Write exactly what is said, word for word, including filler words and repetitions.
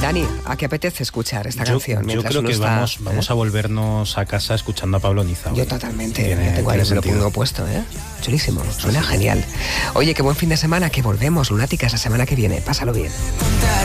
Dani, ¿a qué apetece escuchar esta yo, canción? Yo creo que está, vamos, ¿eh? vamos a volvernos a casa escuchando a Pablo Niza. Yo totalmente, Tiene, ya tengo ahí, me lo sentido. pongo puesto, ¿eh? Chulísimo, suena genial. Oye, qué buen fin de semana, que volvemos, lunáticas, la semana que viene. Pásalo bien.